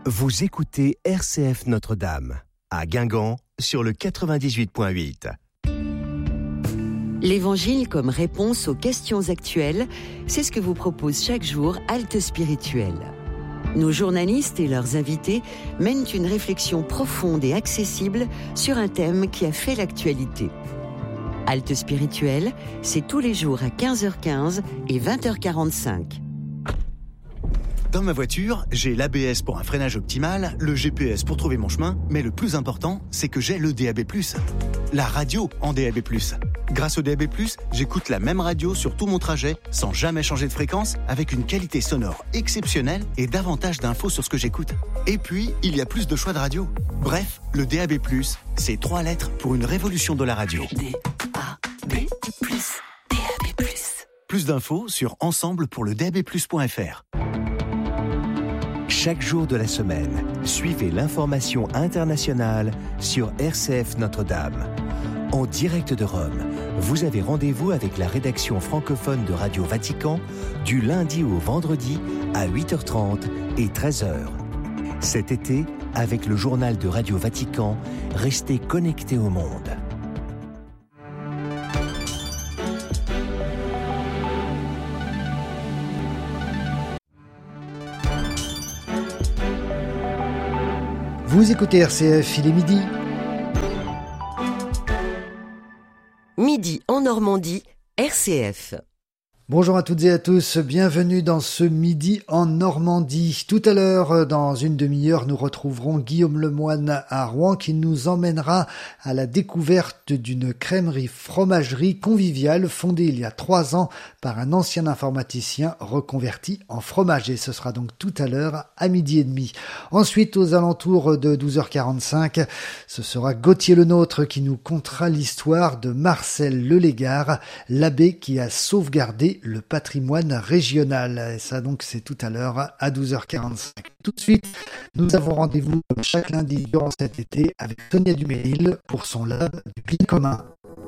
Vous écoutez RCF Notre-Dame, à Guingamp, sur le 98.8. L'Évangile comme réponse aux questions actuelles, c'est ce que vous propose chaque jour Halte Spirituelle. Nos journalistes et leurs invités mènent une réflexion profonde et accessible sur un thème qui a fait l'actualité. Halte Spirituelle, c'est tous les jours à 15h15 et 20h45. Dans ma voiture, j'ai l'ABS pour un freinage optimal, le GPS pour trouver mon chemin, mais le plus important, c'est que j'ai le DAB+. La radio en DAB+. Grâce au DAB+, j'écoute la même radio sur tout mon trajet, sans jamais changer de fréquence, avec une qualité sonore exceptionnelle et davantage d'infos sur ce que j'écoute. Et puis, il y a plus de choix de radio. Bref, le DAB+, c'est 3 lettres pour une révolution de la radio. DAB+, DAB+. Plus d'infos sur ensemble-pour-le-DAB+.fr. Chaque jour de la semaine, suivez l'information internationale sur RCF Notre-Dame. En direct de Rome, vous avez rendez-vous avec la rédaction francophone de Radio Vatican du lundi au vendredi à 8h30 et 13h. Cet été, avec le journal de Radio Vatican, restez connectés au monde. Vous écoutez RCF, il est midi. Midi en Normandie, RCF. Bonjour à toutes et à tous, bienvenue dans ce Midi en Normandie. Tout à l'heure, dans une demi-heure, nous retrouverons Guillaume Lemoine à Rouen qui nous emmènera à la découverte d'une crèmerie-fromagerie conviviale fondée il y a 3 ans par un ancien informaticien reconverti en fromager. Ce sera donc tout à l'heure à 12h30. Ensuite, aux alentours de 12h45, ce sera Gauthier Lenôtre qui nous contera l'histoire de Marcel Lelégard, l'abbé qui a sauvegardé le patrimoine régional. Et ça donc c'est tout à l'heure à 12h45. Tout de suite, nous avons rendez-vous comme chaque lundi durant cet été avec Sonia Duménil pour son lab du bien commun.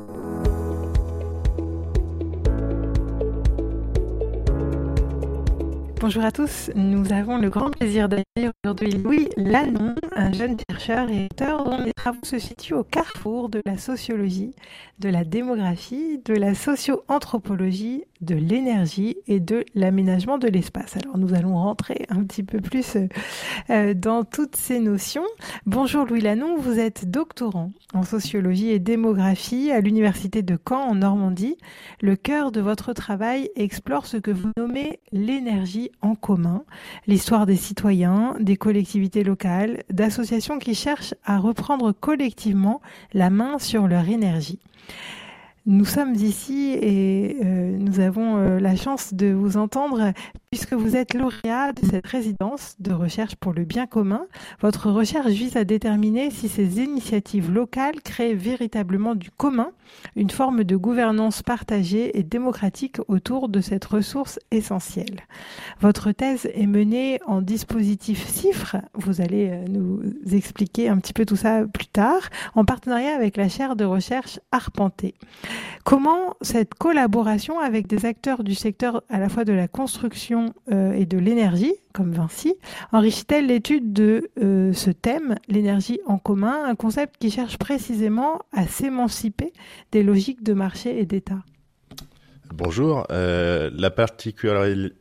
Bonjour à tous, nous avons le grand plaisir d'accueillir aujourd'hui Louis Lannon, un jeune chercheur et auteur dont les travaux se situent au carrefour de la sociologie, de la démographie, de la socio-anthropologie, de l'énergie et de l'aménagement de l'espace. Alors nous allons rentrer un petit peu plus dans toutes ces notions. Bonjour Louis Lannon, vous êtes doctorant en sociologie et démographie à l'université de Caen en Normandie. Le cœur de votre travail explore ce que vous nommez l'énergie en commun, l'histoire des citoyens, des collectivités locales, d'associations qui cherchent à reprendre collectivement la main sur leur énergie. Nous sommes ici et nous avons la chance de vous entendre puisque vous êtes lauréat de cette résidence de recherche pour le bien commun. Votre recherche vise à déterminer si ces initiatives locales créent véritablement du commun, une forme de gouvernance partagée et démocratique autour de cette ressource essentielle. Votre thèse est menée en dispositif CIFRE, vous allez nous expliquer un petit peu tout ça plus tard, en partenariat avec la chaire de recherche Arpenté. Comment cette collaboration avec des acteurs du secteur à la fois de la construction et de l'énergie, comme Vinci, enrichit-elle l'étude de ce thème, l'énergie en commun, un concept qui cherche précisément à s'émanciper des logiques de marché et d'État? Bonjour. La particularité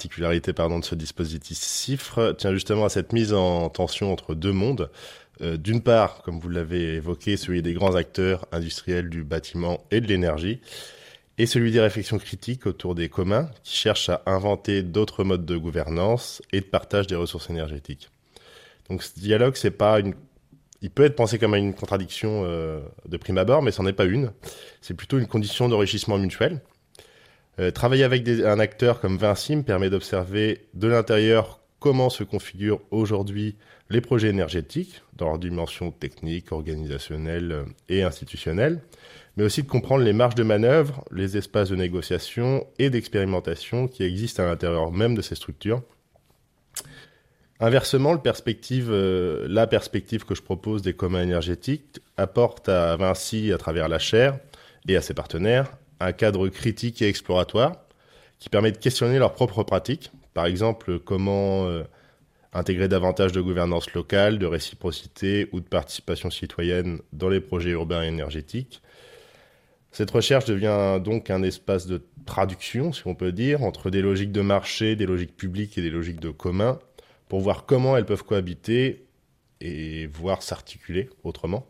de ce dispositif CIFRE tient justement à cette mise en tension entre deux mondes. D'une part, comme vous l'avez évoqué, celui des grands acteurs industriels du bâtiment et de l'énergie, et celui des réflexions critiques autour des communs qui cherchent à inventer d'autres modes de gouvernance et de partage des ressources énergétiques. Donc ce dialogue, il peut être pensé comme une contradiction de prime abord, mais ce n'en est pas une. C'est plutôt une condition d'enrichissement mutuel. Travailler avec un acteur comme Vinci me permet d'observer de l'intérieur comment se configurent aujourd'hui les projets énergétiques dans leur dimension technique, organisationnelle et institutionnelle, mais aussi de comprendre les marges de manœuvre, les espaces de négociation et d'expérimentation qui existent à l'intérieur même de ces structures. Inversement, la perspective que je propose des communs énergétiques apporte à Vinci, à travers la chaire et à ses partenaires, un cadre critique et exploratoire qui permet de questionner leurs propres pratiques. Par exemple, comment intégrer davantage de gouvernance locale, de réciprocité ou de participation citoyenne dans les projets urbains et énergétiques. Cette recherche devient donc un espace de traduction, si on peut dire, entre des logiques de marché, des logiques publiques et des logiques de commun, pour voir comment elles peuvent cohabiter et voir s'articuler autrement.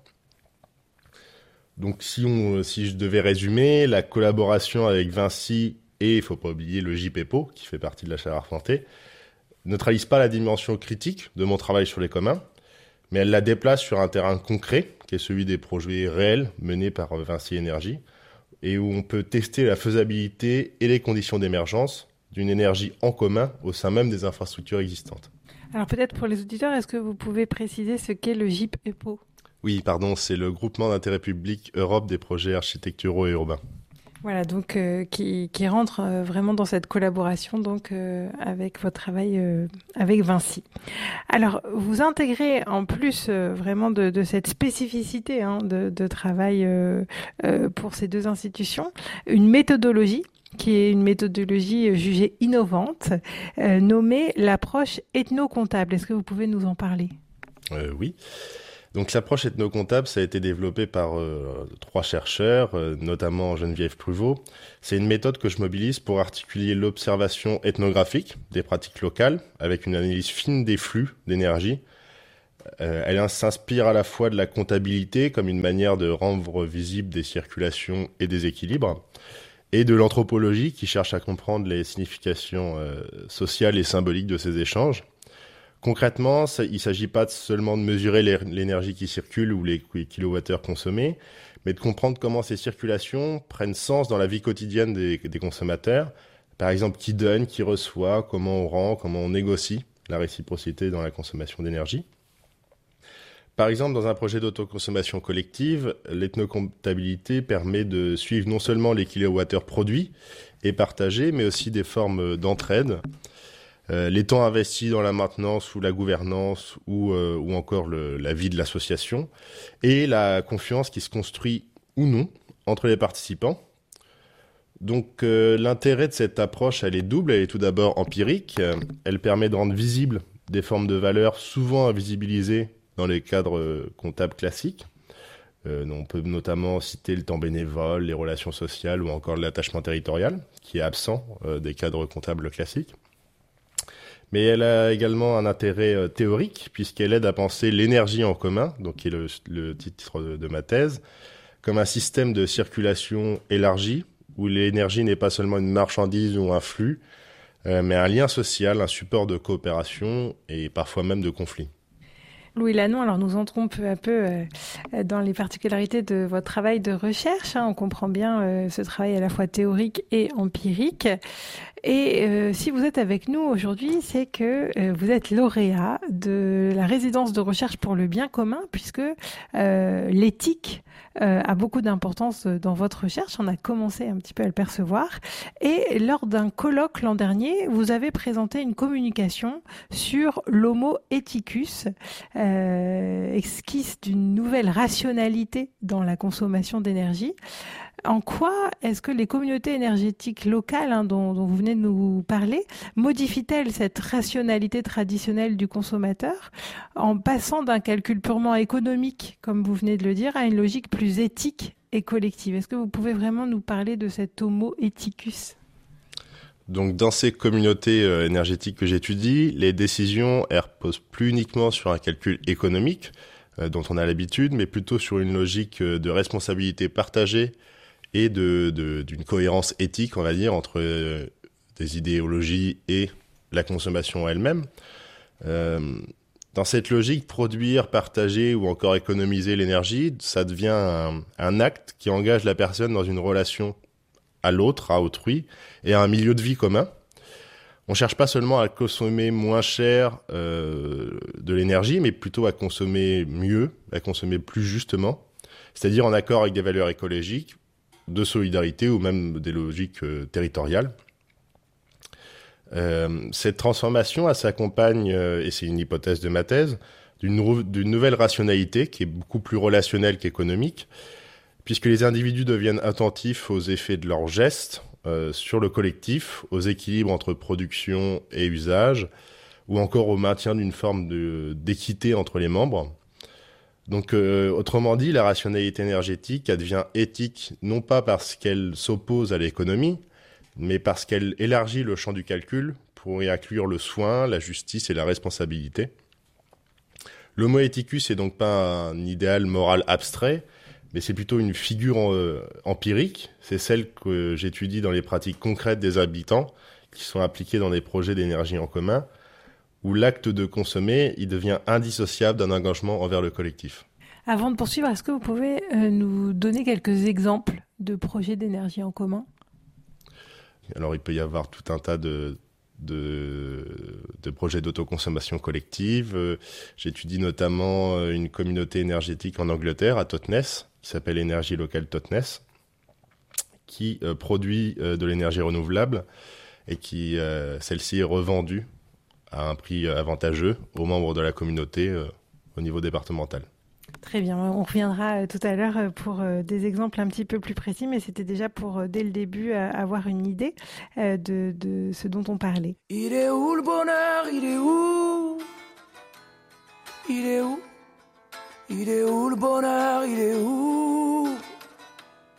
Donc si je devais résumer, la collaboration avec Vinci et, il ne faut pas oublier, le JPEPO, qui fait partie de la chaire Arpenté, neutralise pas la dimension critique de mon travail sur les communs, mais elle la déplace sur un terrain concret, qui est celui des projets réels menés par Vinci Énergie, et où on peut tester la faisabilité et les conditions d'émergence d'une énergie en commun au sein même des infrastructures existantes. Alors peut-être pour les auditeurs, est-ce que vous pouvez préciser ce qu'est le JPEPO ? Oui, pardon, c'est le groupement d'intérêt public Europe des projets architecturaux et urbains. Voilà, donc qui rentre vraiment dans cette collaboration donc avec votre travail avec Vinci. Alors, vous intégrez en plus vraiment de cette spécificité de travail pour ces deux institutions, une méthodologie qui est une méthodologie jugée innovante, nommée l'approche ethno-comptable. Est-ce que vous pouvez nous en parler ? Oui. Donc l'approche ethno-comptable, ça a été développé par 3 chercheurs, notamment Geneviève Pruvot. C'est une méthode que je mobilise pour articuler l'observation ethnographique des pratiques locales avec une analyse fine des flux d'énergie. Elle s'inspire à la fois de la comptabilité comme une manière de rendre visibles des circulations et des équilibres, et de l'anthropologie qui cherche à comprendre les significations sociales et symboliques de ces échanges. Concrètement, il ne s'agit pas seulement de mesurer l'énergie qui circule ou les kilowattheures consommés, mais de comprendre comment ces circulations prennent sens dans la vie quotidienne des consommateurs. Par exemple, qui donne, qui reçoit, comment on rend, comment on négocie la réciprocité dans la consommation d'énergie. Par exemple, dans un projet d'autoconsommation collective, l'ethnocomptabilité permet de suivre non seulement les kilowattheures produits et partagés, mais aussi des formes d'entraide. Les temps investis dans la maintenance ou la gouvernance ou encore la vie de l'association et la confiance qui se construit ou non entre les participants. Donc l'intérêt de cette approche, elle est double. Elle est tout d'abord empirique. Elle permet de rendre visibles des formes de valeurs souvent invisibilisées dans les cadres comptables classiques. On peut notamment citer le temps bénévole, les relations sociales ou encore l'attachement territorial, qui est absent des cadres comptables classiques. Mais elle a également un intérêt théorique, puisqu'elle aide à penser l'énergie en commun, donc qui est le titre de ma thèse, comme un système de circulation élargi, où l'énergie n'est pas seulement une marchandise ou un flux, mais un lien social, un support de coopération et parfois même de conflit. Louis Lannon, alors nous entrons peu à peu dans les particularités de votre travail de recherche. On comprend bien ce travail à la fois théorique et empirique. Et si vous êtes avec nous aujourd'hui, c'est que vous êtes lauréat de la résidence de recherche pour le bien commun, puisque l'éthique a beaucoup d'importance dans votre recherche. On a commencé un petit peu à le percevoir. Et lors d'un colloque l'an dernier, vous avez présenté une communication sur l'homo ethicus, esquisse d'une nouvelle rationalité dans la consommation d'énergie. En quoi est-ce que les communautés énergétiques locales dont vous venez de nous parler modifient-elles cette rationalité traditionnelle du consommateur en passant d'un calcul purement économique, comme vous venez de le dire, à une logique plus éthique et collective? Est-ce que vous pouvez vraiment nous parler de cet homo ethicus ? Donc, dans ces communautés énergétiques que j'étudie, les décisions ne reposent plus uniquement sur un calcul économique, dont on a l'habitude, mais plutôt sur une logique de responsabilité partagée et d'une cohérence éthique, on va dire, entre des idéologies et la consommation elle-même. Dans cette logique, produire, partager ou encore économiser l'énergie, ça devient un acte qui engage la personne dans une relation à l'autre, à autrui, et à un milieu de vie commun. On cherche pas seulement à consommer moins cher de l'énergie, mais plutôt à consommer mieux, à consommer plus justement, c'est-à-dire en accord avec des valeurs écologiques, de solidarité ou même des logiques territoriales. Cette transformation, elle s'accompagne, et c'est une hypothèse de ma thèse, d'une nouvelle rationalité qui est beaucoup plus relationnelle qu'économique, puisque les individus deviennent attentifs aux effets de leurs gestes sur le collectif, aux équilibres entre production et usage, ou encore au maintien d'une forme d'équité entre les membres. Donc, autrement dit, la rationalité énergétique devient éthique, non pas parce qu'elle s'oppose à l'économie, mais parce qu'elle élargit le champ du calcul pour y inclure le soin, la justice et la responsabilité. L'homo ethicus n'est donc pas un idéal moral abstrait, mais c'est plutôt une figure empirique. C'est celle que j'étudie dans les pratiques concrètes des habitants qui sont appliquées dans des projets d'énergie en commun, où l'acte de consommer, il devient indissociable d'un engagement envers le collectif. Avant de poursuivre, est-ce que vous pouvez nous donner quelques exemples de projets d'énergie en commun ? Alors, il peut y avoir tout un tas de projets d'autoconsommation collective. J'étudie notamment une communauté énergétique en Angleterre, à Totnes, qui s'appelle Énergie locale Totnes, qui produit de l'énergie renouvelable et qui, celle-ci, est revendue à un prix avantageux aux membres de la communauté au niveau départemental. Très bien, on reviendra tout à l'heure pour des exemples un petit peu plus précis, mais c'était déjà pour, dès le début, avoir une idée de ce dont on parlait. Il est où le bonheur ? Il est où ? Il est où ? Il est où le bonheur ? Il est où ?